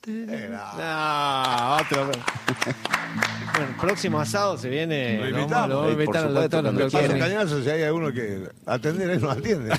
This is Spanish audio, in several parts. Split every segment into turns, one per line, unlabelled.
No, otro. Bueno, próximo asado se viene.
Lo invitamos.
Lo vamos a invitar al doctor.
Me pasa cañazo si hay alguno que atender, él no atiende.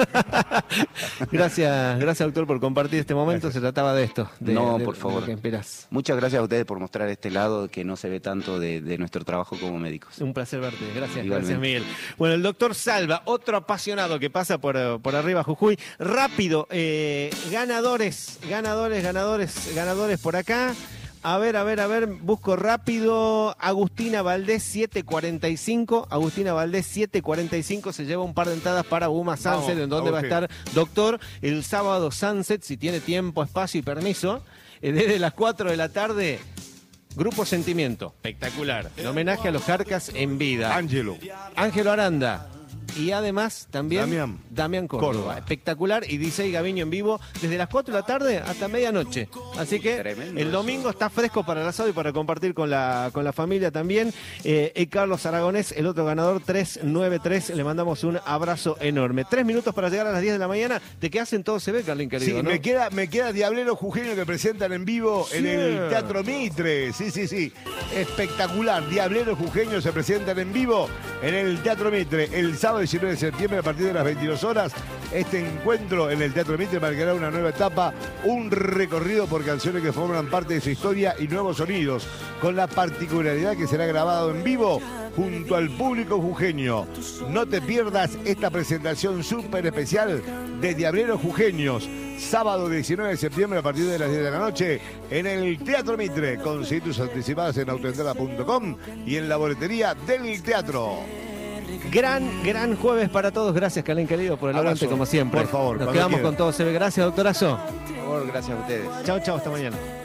Gracias, doctor, por compartir este momento. Se trataba de esto.
Por favor.
De lo que esperás.
Muchas gracias a ustedes por mostrar este lado que no se ve tanto de nuestro trabajo como médicos.
Un placer verte. Gracias,
Igualmente.
gracias, Miguel. Bueno, el doctor Salva, otro apasionado que pasa por arriba Jujuy. Rápido, ganadores por acá. A ver, busco rápido. Agustina Valdés 745. Agustina Valdés 745 se lleva un par de entradas para Buma Sunset, en donde va a estar doctor el sábado Sunset, si tiene tiempo, espacio y permiso, desde las 4 de la tarde. Grupo Sentimiento, espectacular. En homenaje a los Jarcas en vida.
Ángelo
Aranda. Y además también Damián Córdoba. Espectacular. Y DJ Gaviño en vivo desde las 4 de la tarde hasta medianoche. Así que tremendo. El domingo está fresco para el asado y para compartir con la familia también. Y Carlos Aragonés, el otro ganador, 393. Le mandamos un abrazo enorme. 3 minutos para llegar a las 10 de la mañana. ¿De qué hacen todo se ve, Carlín, querido?
Sí,
¿no?
me queda Diablero Jujeño que presentan en vivo en el Teatro Mitre. Sí. Espectacular. Diablero Jujeño se presentan en vivo en el Teatro Mitre el sábado 19 de septiembre a partir de las 22 horas. Este encuentro en el Teatro Mitre marcará una nueva etapa, un recorrido por canciones que forman parte de su historia y nuevos sonidos, con la particularidad que será grabado en vivo junto al público jujeño. No te pierdas esta presentación súper especial de Diableros Jujeños, sábado 19 de septiembre a partir de las 10 de la noche en el Teatro Mitre. Conseguí tus anticipadas en autoentrada.com y en la boletería del teatro.
Gran jueves para todos. Gracias, Carlín, querido, por el aguante, como siempre.
Por favor.
Nos quedamos con todo. Se ve. Gracias, doctorazo.
Por favor, gracias a ustedes.
Chao, hasta mañana.